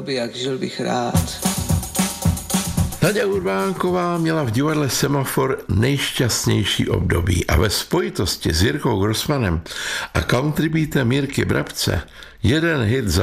by, jak žil bych rád. Naďa Urbánková měla v divadle Semafor nejšťastnější období a ve spojitosti s Jirkou Grossmanem a countrybeatem Jirky Brabce jeden hit za